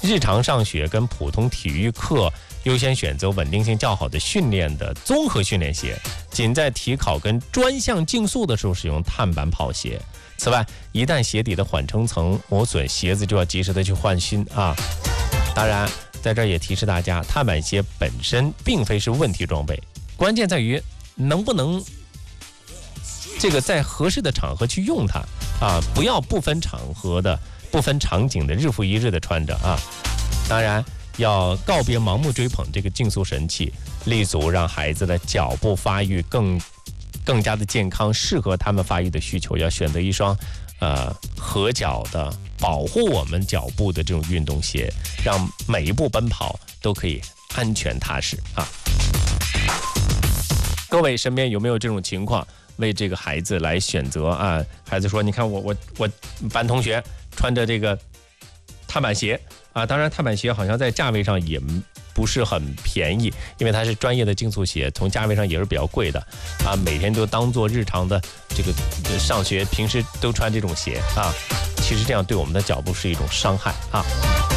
日常上学跟普通体育课优先选择稳定性较好的训练的综合训练鞋，仅在体考跟专项竞速的时候使用碳板跑鞋。此外，一旦鞋底的缓冲层磨损，鞋子就要及时的去换新啊。当然，在这儿也提示大家，碳板鞋本身并非是问题装备，关键在于能不能这个在合适的场合去用它啊，不要不分场合的、不分场景的日复一日的穿着啊。当然，要告别盲目追捧这个竞速神器，立足让孩子的脚步发育更加的健康，适合他们发育的需求，要选择一双合脚的保护我们脚步的这种运动鞋，让每一步奔跑都可以安全踏实啊。各位身边有没有这种情况，为这个孩子来选择啊？孩子说：“你看我班同学穿着这个碳板鞋啊，当然碳板鞋好像在价位上也不是很便宜，因为它是专业的竞速鞋，从价位上也是比较贵的啊。每天都当做日常的这个上学，平时都穿这种鞋啊，其实这样对我们的脚步是一种伤害啊。”